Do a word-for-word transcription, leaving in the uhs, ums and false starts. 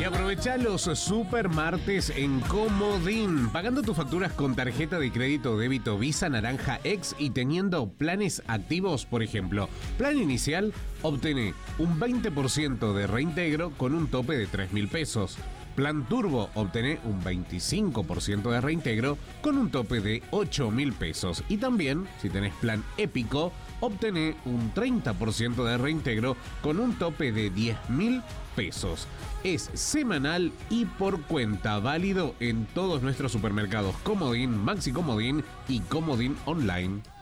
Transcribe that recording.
aprovecha los supermartes en Comodín, pagando tus facturas con tarjeta de crédito o débito Visa, Naranja, Ex y teniendo planes activos. Por ejemplo, plan inicial, obtené un veinte por ciento de reintegro con un tope de tres mil pesos. Plan Turbo, obtené un veinticinco por ciento de reintegro con un tope de ocho mil pesos. Y también, si tenés Plan Épico, obtené un treinta por ciento de reintegro con un tope de diez mil pesos. Es semanal y por cuenta, válido en todos nuestros supermercados Comodín, Maxi Comodín y Comodín Online.